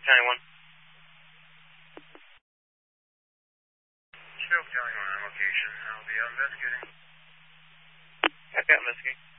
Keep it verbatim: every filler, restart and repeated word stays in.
County one. Stroke County one on location. I'll be out investigating. Copy out investigating.